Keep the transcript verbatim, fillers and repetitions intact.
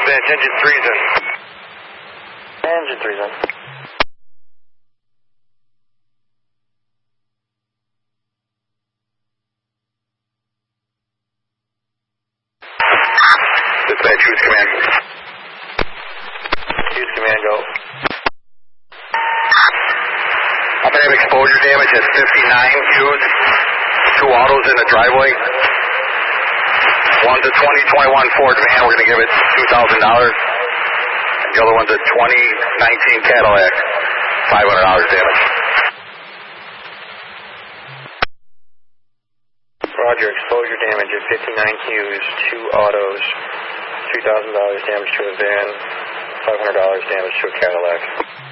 Dispatch, engine three's in. Engine three's in. Dispatch, Hughes Command. Hughes Command, go. I'm going to have exposure damage at fifty-nine Hughes. Two autos in the driveway. One's a twenty twenty-one Ford van. We're going to give it two thousand dollars. And the other one's a twenty nineteen Cadillac. five hundred dollars damage. Roger, exposure damage at fifty-nine Hughes, two autos, two thousand dollars damage to a van, five hundred dollars damage to a Cadillac.